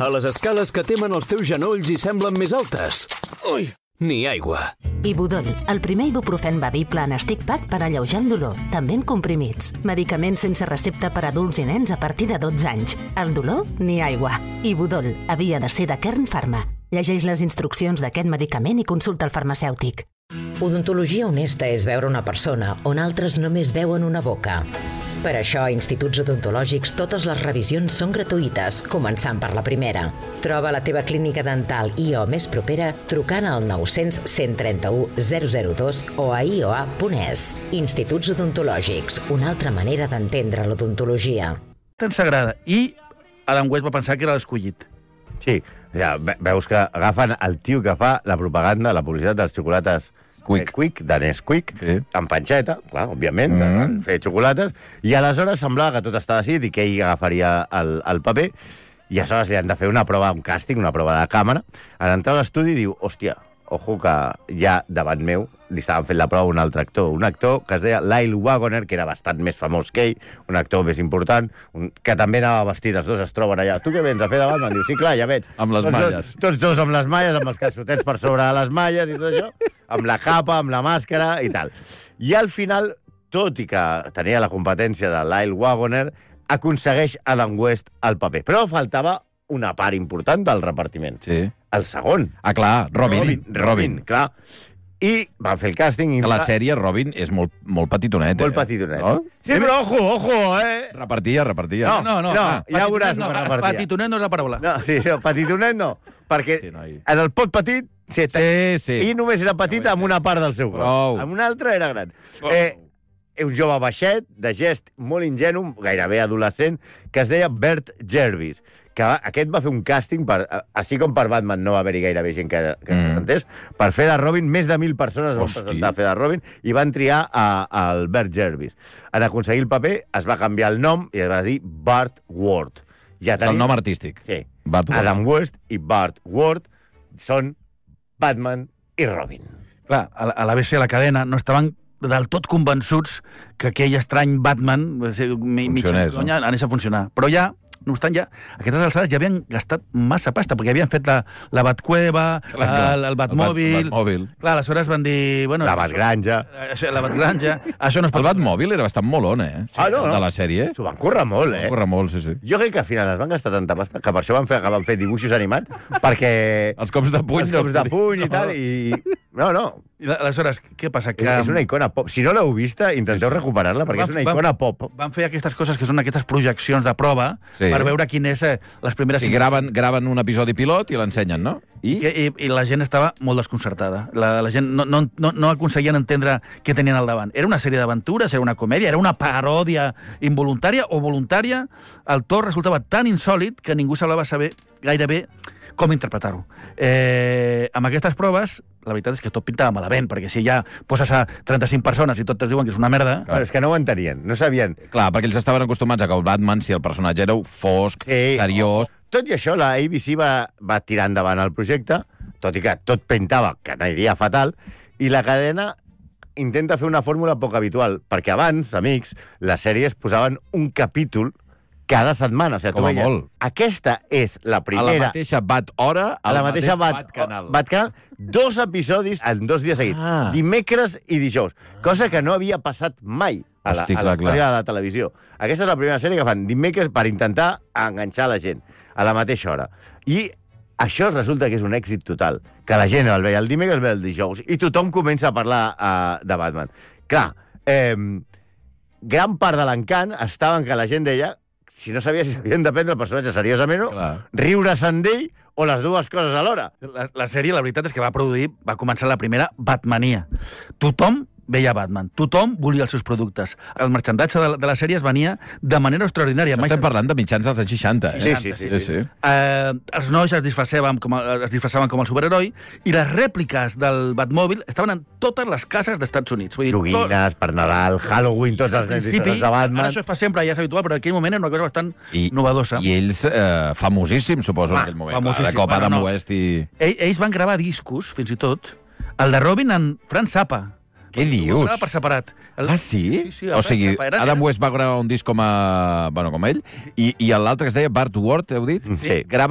A les escales que temen els teus genolls i semblen més altes. Ui, ni aigua. Ibudol, el primer ibuprofen bevible en stick pack per alleujar el dolor, també en comprimits. Medicaments sense recepta per a adults i nens a partir de 12 anys. El dolor, ni aigua. Ibudol, havia de ser de Kern Pharma. Llegeix les instruccions d'aquest medicament i consulta el farmacèutic. Odontologia honesta és veure una persona on altres només veuen una boca. Per això, a Instituts Odontològics, totes les revisions són gratuïtes, començant per la primera. Troba la teva clínica dental IO més propera trucant al 900 131 002 o a ioa.es. Instituts Odontològics, una altra manera d'entendre l'odontologia. Tant s'agrada. I Adam West va pensar que era l'escollit. Sí, ja, veus que agafen el tio que fa la propaganda, la publicitat dels xocolates Quick, de Nesquik, sí, amb panxeta, clar, òbviament, fer xocolates, i aleshores semblava que tot estava decidit i que ell agafaria el paper, i aleshores li han de fer una prova, un càsting, una prova de càmera. En entrar a l'estudi diu, hòstia, ojo que ja davant meu li estaven fent la prova un altre actor, un actor que es deia Lyle Wagoner, que era bastant més famós que ell, un actor més important, que també anava vestit, els dos es troben allà. Tu què vens a fer davant? Diu, sí, clar, ja veig. Amb les malles. Tots dos amb les malles, amb els calçotets per sobre de les malles i tot això, amb la capa, amb la màscara i tal. I al final, tot i que tenia la competència de Lyle Wagoner, aconsegueix Adam West el paper. Però faltava una part important del repartiment. Sí. El segon. Ah, clar, Robin. Clar. I van fer el càsting... A la sèrie Robin és molt petitonet, Molt petitonet. No? Sí, però ojo, Repartia. No, ja veuràs com repartia. Petitonet no és la paraula. No, sí, petitonet no, perquè en el pot petit... Sí. Ell només era petit amb una part del seu cos. Amb una altra era gran. Un jove baixet, de gest molt ingenu, gairebé adolescent, que es deia Bert Jervis, que aquest va fer un càsting, així com per Batman no va haver-hi gairebé gent que presentés, per fer de Robin, més de 1.000 persones van presentar a fer de Robin, i van triar el Bert Jervis. En aconseguir el paper, es va canviar el nom i es va dir Bart Ward. El nom artístic. Sí. Adam West i Bart Ward són Batman i Robin. Clar, a l'ABC, a la cadena, no estaven del tot convençuts que aquell estrany Batman anés a funcionar. Però ja, no obstant, a aquestes alçades ja havien gastat massa pasta, perquè havien fet la Batcueva, el Batmòbil... Clar, aleshores van dir... La Batgranja. La Batgranja. El Batmòbil era bastant molon, de la sèrie. S'ho van currar molt, S'ho van currar molt, sí. Jo crec que al final es van gastar tanta pasta que per això van fer dibuixos animats, perquè... Els cops de puny i tal, i... No. I aleshores, què passa? Que és una icona pop. Si no l'heu vista, intenteu recuperar-la, perquè és una icona pop. Van fer aquestes coses que són aquestes projeccions de prova per veure quin és les primeres... Sí, graven un episodi pilot i l'ensenyen, no? I la gent estava molt desconcertada. La gent no aconseguien entendre què tenien al davant. Era una sèrie d'aventures, era una comèdia, era una paròdia involuntària o voluntària. El to resultava tan insòlid que ningú semblava saber gairebé com interpretar-ho. Amb aquestes proves, la veritat és que tot pintava malament, perquè si ja poses a 35 persones i totes diuen que és una merda... Clar, és que no ho entenien, no sabien. Clar, perquè ells estaven acostumats a que el Batman, si el personatge era fosc, seriós... Tot i això, la ABC va tirar endavant el projecte, tot i que tot pintava que aniria fatal, i la cadena intenta fer una fórmula poc habitual, perquè abans, amics, les sèries posaven un capítol cada setmana. O sigui, com a molt. Aquesta és la primera... A la mateixa Bat-hora, a la mateixa Bat-canal. Bat-canal, 2 episodis en 2 dies seguits, dimecres i dijous, cosa que no havia passat mai a la història de la televisió. Aquesta és la primera sèrie que fan dimecres per intentar enganxar la gent a la mateixa hora. I això resulta que és un èxit total, que la gent el veia el dimecres, el veia el dijous, i tothom comença a parlar de Batman. Clar, gran part de l'encant estava en que la gent deia si no sabia si s'havien de prendre el personatge seriosament o riure-se'n d'ell o les dues coses alhora. La sèrie, la veritat és que va començar la primera Batmania. Tothom veia Batman. Tothom volia els seus productes. El marxandatge de la sèrie es venia de manera extraordinària. Estem parlant de mitjans dels anys 60, Sí. Els nois es disfressaven com el superheroi i les rèpliques del Batmòbil estaven en totes les cases d'Estats Units. Joguines, per Nadal, Halloween, tots els nens disfressats de Batman. Ara això es fa sempre, ja és habitual, però en aquell moment era una cosa bastant novedosa. I ells, famosíssims, suposo, en aquell moment. La Copa Adam West i... Ells van gravar discos, fins i tot, el de Robin en Frank Zappa. Què dius? Per separat. Sí? O sigui, Adam West va gravar un disc com ell i l'altre que es deia Bart Ward, heu dit? Sí.